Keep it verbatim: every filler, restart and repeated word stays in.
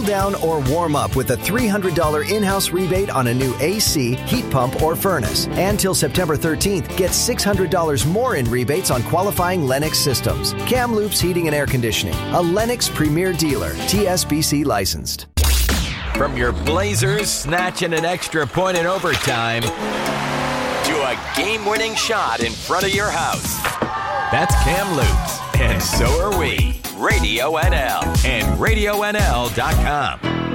down, or warm up with a three hundred dollars in-house rebate on a new A C, heat pump, or furnace. And till September thirteenth, get six hundred dollars more in rebates on qualifying Lennox systems. Kamloops Heating and Air Conditioning, a Lennox Premier Dealer, T S B C licensed. From your Blazers snatching an extra point in overtime to a game-winning shot in front of your house. That's Kamloops, and so are we. Radio N L and radio N L dot com.